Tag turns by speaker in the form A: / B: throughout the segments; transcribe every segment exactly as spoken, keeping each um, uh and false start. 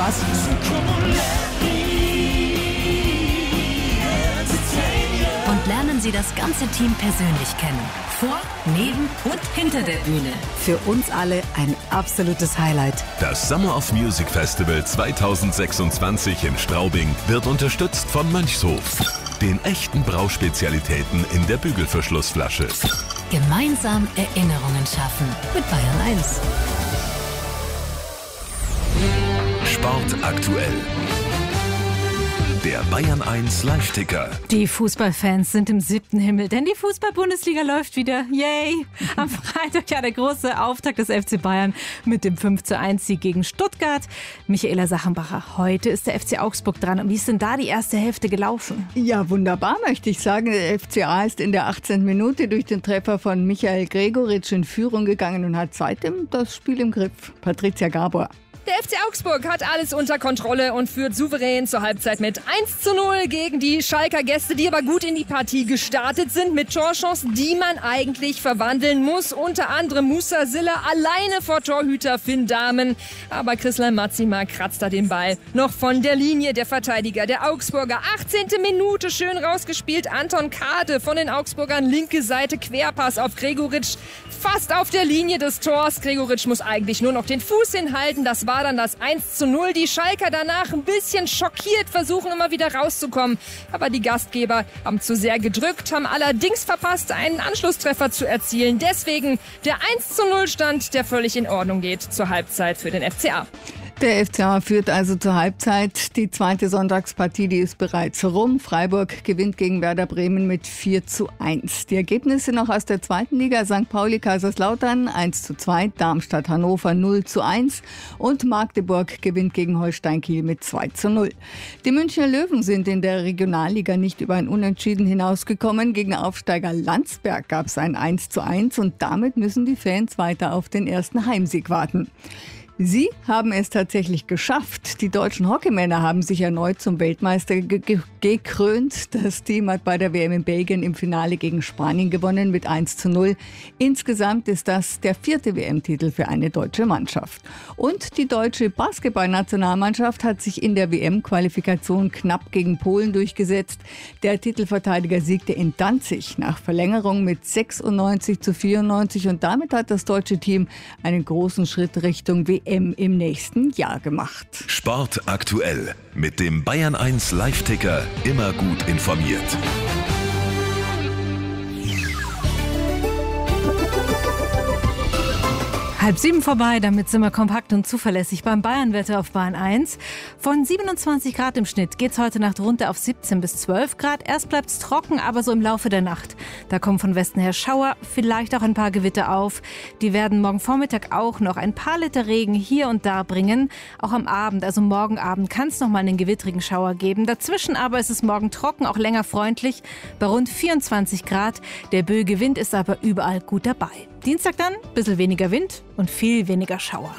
A: Spaß.
B: Und lernen Sie das ganze Team persönlich kennen. Vor, neben und hinter der Bühne.
A: Für uns alle ein absolutes Highlight.
C: Das Summer of Music Festival zweitausendsechsundzwanzig in Straubing wird unterstützt von Mönchshof. Den echten Brauspezialitäten in der Bügelverschlussflasche.
B: Gemeinsam Erinnerungen schaffen mit Bayern eins.
C: Sport aktuell. Der Bayern eins Live-Ticker.
D: Die Fußballfans sind im siebten Himmel, denn die Fußball-Bundesliga läuft wieder. Yay! Am Freitag ja der große Auftakt des F C Bayern mit dem fünf zu eins Sieg gegen Stuttgart. Michaela Sachenbacher, heute ist der F C Augsburg dran. Und wie ist denn da die erste Hälfte gelaufen?
E: Ja, wunderbar, möchte ich sagen. Der F C A ist in der achtzehnten Minute durch den Treffer von Michael Gregoritsch in Führung gegangen und hat seitdem das Spiel im Griff. Patricia Gabor.
F: Der F C Augsburg hat alles unter Kontrolle und führt souverän zur Halbzeit mit eins zu null gegen die Schalker Gäste, die aber gut in die Partie gestartet sind mit Torchancen, die man eigentlich verwandeln muss. Unter anderem Musa Silla alleine vor Torhüter Finn Dahmen. Aber Christian Matzima kratzt da den Ball noch von der Linie. Der Verteidiger der Augsburger. achtzehnte Minute schön rausgespielt. Anton Kade von den Augsburgern. Linke Seite Querpass auf Gregoritsch. Fast auf der Linie des Tors. Gregoritsch muss eigentlich nur noch den Fuß hinhalten. Das war dann das eins zu null. Die Schalker danach ein bisschen schockiert, versuchen immer wieder rauszukommen. Aber die Gastgeber haben zu sehr gedrückt, haben allerdings verpasst, einen Anschlusstreffer zu erzielen. Deswegen der eins zu null Stand, der völlig in Ordnung geht zur Halbzeit für den F C A.
E: Der F C A führt also zur Halbzeit. Die zweite Sonntagspartie, die ist bereits rum. Freiburg gewinnt gegen Werder Bremen mit vier zu eins. Die Ergebnisse noch aus der zweiten Liga. Sankt Pauli Kaiserslautern eins zu zwei, Darmstadt Hannover null zu eins und Magdeburg gewinnt gegen Holstein Kiel mit zwei zu null. Die Münchner Löwen sind in der Regionalliga nicht über ein Unentschieden hinausgekommen. Gegen Aufsteiger Landsberg gab es ein eins zu eins und damit müssen die Fans weiter auf den ersten Heimsieg warten. Sie haben es tatsächlich geschafft. Die deutschen Hockeymänner haben sich erneut zum Weltmeister ge- ge- gekrönt. Das Team hat bei der W M in Belgien im Finale gegen Spanien gewonnen mit eins zu null. Insgesamt ist das der vierte W M-Titel für eine deutsche Mannschaft. Und die deutsche Basketballnationalmannschaft hat sich in der W M-Qualifikation knapp gegen Polen durchgesetzt. Der Titelverteidiger siegte in Danzig nach Verlängerung mit sechsundneunzig zu vierundneunzig und damit hat das deutsche Team einen großen Schritt Richtung W M im nächsten Jahr gemacht.
C: Sport aktuell mit dem Bayern eins Live-Ticker. Immer gut informiert.
D: Halb sieben vorbei, damit sind wir kompakt und zuverlässig beim Bayernwetter auf Bayern eins. Von siebenundzwanzig Grad im Schnitt geht's heute Nacht runter auf siebzehn bis zwölf Grad. Erst bleibt's trocken, aber so im Laufe der Nacht. Da kommen von Westen her Schauer, vielleicht auch ein paar Gewitter auf. Die werden morgen Vormittag auch noch ein paar Liter Regen hier und da bringen. Auch am Abend, also morgen Abend, kann es noch mal einen gewittrigen Schauer geben. Dazwischen aber ist es morgen trocken, auch länger freundlich, bei rund vierundzwanzig Grad. Der böige Wind ist aber überall gut dabei. Dienstag dann ein bisschen weniger Wind und viel weniger Schauer.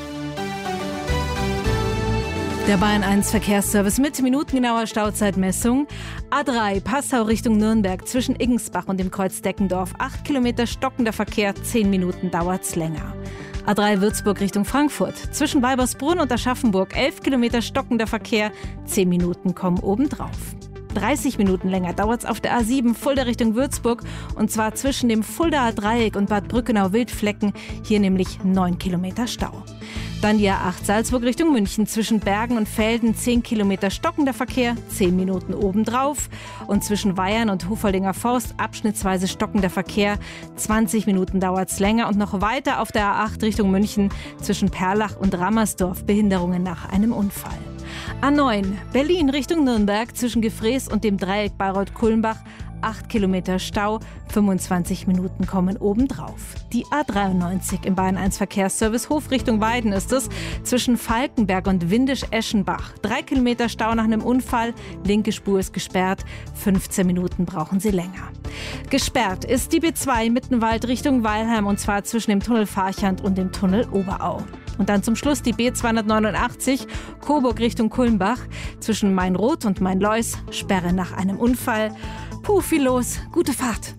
D: Der Bayern eins Verkehrsservice mit minutengenauer Stauzeitmessung. A drei Passau Richtung Nürnberg zwischen Iggensbach und dem Kreuz Deckendorf. acht Kilometer stockender Verkehr, zehn Minuten dauert's länger. A drei Würzburg Richtung Frankfurt zwischen Weibersbrunn und Aschaffenburg. elf Kilometer stockender Verkehr, zehn Minuten kommen obendrauf. dreißig Minuten länger dauert es auf der A sieben Fulda Richtung Würzburg und zwar zwischen dem Fuldaer Dreieck und Bad Brückenau-Wildflecken, hier nämlich neun Kilometer Stau. Dann die A acht Salzburg Richtung München zwischen Bergen und Velden, zehn Kilometer stockender Verkehr, zehn Minuten obendrauf und zwischen Weyern und Hofoldinger Forst abschnittsweise stockender Verkehr, zwanzig Minuten dauert es länger und noch weiter auf der A acht Richtung München zwischen Perlach und Rammersdorf, Behinderungen nach einem Unfall. A neun Berlin Richtung Nürnberg zwischen Gefrees und dem Dreieck Bayreuth-Kulmbach, acht Kilometer Stau, fünfundzwanzig Minuten kommen obendrauf. Die A dreiundneunzig im Bayern eins Verkehrsservice Hof Richtung Weiden ist es, zwischen Falkenberg und Windisch-Eschenbach. drei Kilometer Stau nach einem Unfall, linke Spur ist gesperrt, fünfzehn Minuten brauchen Sie länger. Gesperrt ist die B zwei Mittenwald Richtung Weilheim und zwar zwischen dem Tunnel Farchand und dem Tunnel Oberau. Und dann zum Schluss die B zweihundertneunundachtzig, Coburg Richtung Kulmbach, zwischen Mainroth und Mainleus, Sperre nach einem Unfall. Puh, viel los, gute Fahrt.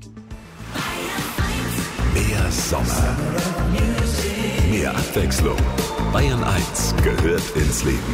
C: Mehr Sommer, mehr Abwechslung. Bayern eins gehört ins Leben.